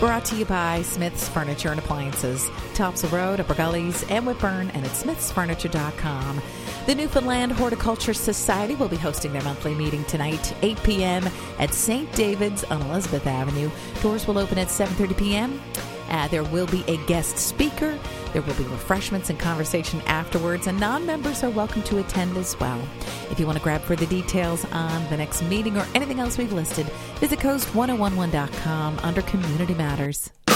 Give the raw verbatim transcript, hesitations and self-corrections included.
Brought to you by Smith's Furniture and Appliances, Topsail Road, Upper Gullies, and Whitburn, and at smiths furniture dot com. The Newfoundland Horticulture Society will be hosting their monthly meeting tonight, eight p.m. at Saint David's on Elizabeth Avenue. Doors will open at seven thirty p.m. Uh, there will be a guest speaker. There will be refreshments and conversation afterwards, and non-members are welcome to attend as well. If you want to grab further details on the next meeting or anything else we've listed, visit coast ten eleven dot com under Community Matters.